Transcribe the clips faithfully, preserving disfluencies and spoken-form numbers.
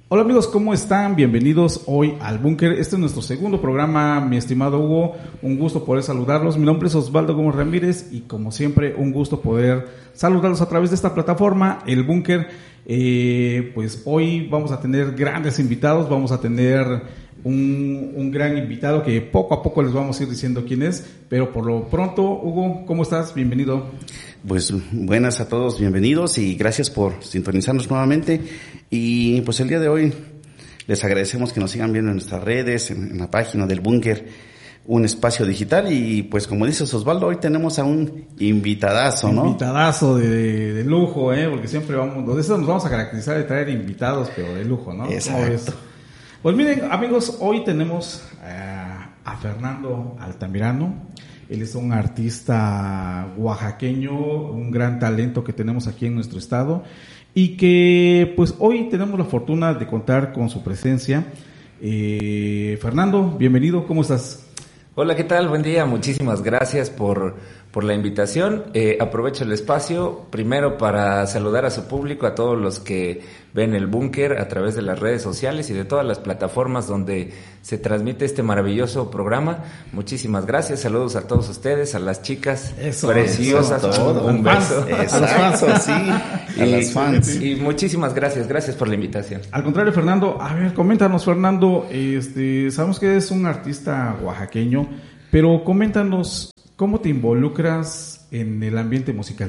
Hola amigos, ¿cómo están? Bienvenidos hoy al Búnker. Este es nuestro segundo programa, mi estimado Hugo. Un gusto poder saludarlos. Mi nombre es Osvaldo Gómez Ramírez y como siempre un gusto poder saludarlos a través de esta plataforma, el Búnker. Eh, pues hoy vamos a tener grandes invitados, vamos a tener un, un gran invitado que poco a poco les vamos a ir diciendo quién es, pero por lo pronto, Hugo, ¿cómo estás? Bienvenido. Pues buenas a todos, bienvenidos y gracias por sintonizarnos nuevamente. Y pues el día de hoy les agradecemos que nos sigan viendo en nuestras redes, en, en la página del Búnker, un espacio digital. Y pues como dices Osvaldo, hoy tenemos a un invitadazo, ¿no? Invitadazo de, de, de lujo, ¿eh? Porque siempre vamos, de eso nos vamos a caracterizar de traer invitados, pero de lujo, ¿no? Exacto. Pues miren, amigos, hoy tenemos uh, a Fernando Altamirano. Él es un artista oaxaqueño, un gran talento que tenemos aquí en nuestro estado y que pues hoy tenemos la fortuna de contar con su presencia. Eh, Fernando, bienvenido, ¿cómo estás? Hola, ¿qué tal? Buen día, muchísimas gracias por, por la invitación. Eh, aprovecho el espacio primero para saludar a su público, a todos los que ven el Búnker a través de las redes sociales y de todas las plataformas donde se transmite este maravilloso programa. Muchísimas gracias, saludos a todos ustedes, a las chicas eso, preciosas, eso, todo. un beso. Exacto, a los fans, sí, a y, las fans. Y muchísimas gracias, gracias por la invitación. Al contrario, Fernando, a ver, coméntanos, Fernando, este, sabemos que eres un artista oaxaqueño, pero coméntanos, ¿cómo te involucras en el ambiente musical?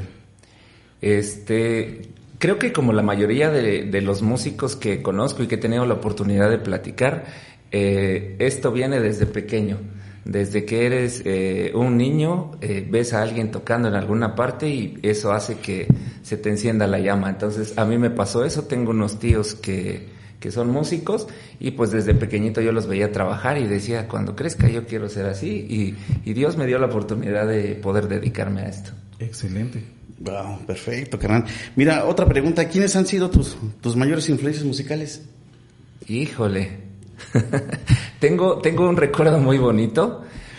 Este, creo que como la mayoría de, de los músicos que conozco y que he tenido la oportunidad de platicar, eh, esto viene desde pequeño. Desde que eres eh, un niño, eh, ves a alguien tocando en alguna parte y eso hace que se te encienda la llama. Entonces, a mí me pasó eso. Tengo unos tíos que, que son músicos y pues desde pequeñito yo los veía trabajar y decía, cuando crezca yo quiero ser así. Y, y Dios me dio la oportunidad de poder dedicarme a esto. Excelente. Wow, perfecto, carnal. Mira, otra pregunta, ¿quiénes han sido tus, tus mayores influencias musicales? Híjole... tengo tengo un recuerdo muy bonito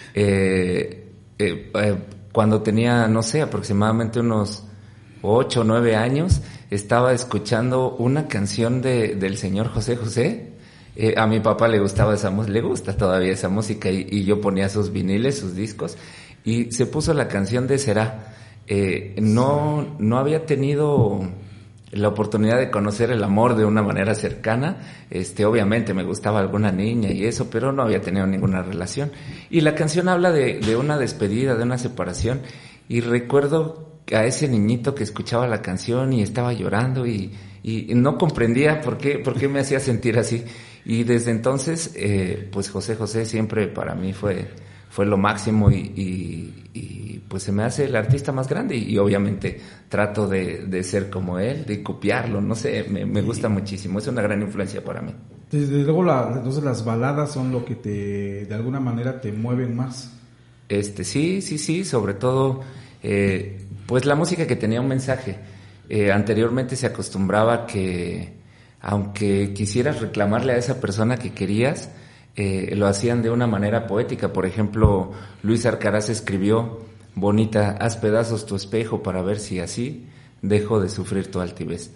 eh, eh, eh, cuando tenía, no sé, aproximadamente unos ocho o nueve años, estaba escuchando una canción de del señor José José. Eh, a mi papá le gustaba esa música, le gusta todavía esa música y, y yo ponía sus viniles, sus discos y se puso la canción de Será. Eh, no no había tenido la oportunidad de conocer el amor de una manera cercana. Este, obviamente me gustaba alguna niña y eso, pero no había tenido ninguna relación. Y la canción habla de, de una despedida, de una separación, y recuerdo a ese niñito que escuchaba la canción y estaba llorando y, y no comprendía por qué, por qué me hacía sentir así. Y desde entonces, eh, pues José José siempre para mí fue, fue lo máximo y, y, y pues se me hace el artista más grande y, y obviamente trato de, de ser como él, de copiarlo, no sé, me, me gusta muchísimo, es una gran influencia para mí. Desde luego, la, entonces las baladas son lo que te, de alguna manera te mueven más. Este, sí, sí, sí, sobre todo, eh, pues la música que tenía un mensaje. Eh, anteriormente se acostumbraba que, aunque quisieras reclamarle a esa persona que querías, Eh, lo hacían de una manera poética. Por ejemplo, Luis Arcaraz escribió: bonita, haz pedazos tu espejo para ver si así dejo de sufrir tu altivez.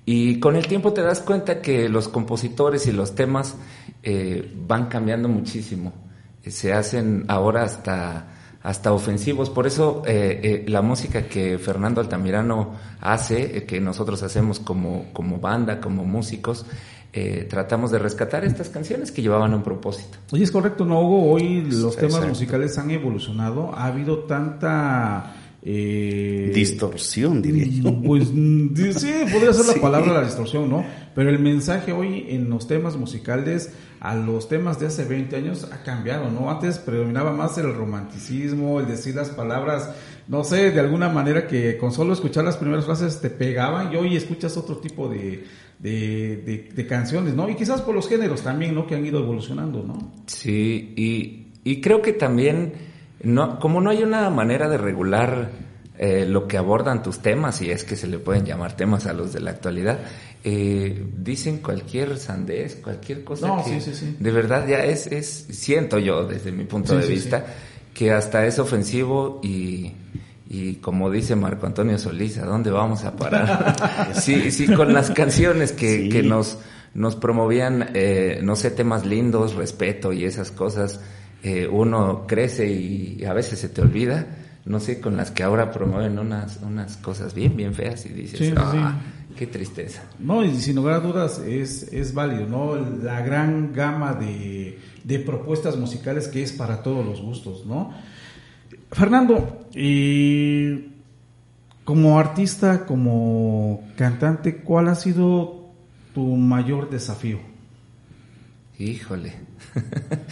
Y con el tiempo te das cuenta que los compositores y los temas eh, van cambiando muchísimo. Eh, se hacen ahora hasta, hasta ofensivos. Por eso eh, eh, la música que Fernando Altamirano hace, eh, que nosotros hacemos como, como banda, como músicos, Eh, tratamos de rescatar estas canciones que llevaban un propósito. Oye, es correcto, ¿no, Hugo? Hoy los Exacto. temas musicales han evolucionado, ha habido tanta... Eh, distorsión, diría yo. Pues sí, podría ser la Sí. palabra la distorsión, ¿no? Pero el mensaje hoy en los temas musicales a los temas de hace veinte años ha cambiado, ¿no? Antes predominaba más el romanticismo, el decir las palabras, no sé, de alguna manera que con solo escuchar las primeras frases te pegaban, y hoy escuchas otro tipo de, de, de, de canciones, ¿no? Y quizás por los géneros también, ¿no? Que han ido evolucionando, ¿no? Sí, y, y creo que también, no, como no hay una manera de regular eh, lo que abordan tus temas, si es que se le pueden llamar temas a los de la actualidad, eh, dicen cualquier sandez, cualquier cosa no, que sí, sí, sí. de verdad ya es, es, siento yo desde mi punto sí, de sí, vista, sí. que hasta es ofensivo y... Y como dice Marco Antonio Solís, ¿a dónde vamos a parar? sí, sí, con las canciones que, sí. que nos, nos promovían, eh, no sé, temas lindos, respeto y esas cosas. Eh, uno crece y a veces se te olvida, no sé, con las que ahora promueven unas unas cosas bien, bien feas y dices, Sí, ah, sí. qué tristeza. No, y sin lugar a dudas es, es válido, ¿no? La gran gama de, de propuestas musicales que es para todos los gustos, ¿no? Fernando, y como artista, como cantante, ¿cuál ha sido tu mayor desafío? Híjole.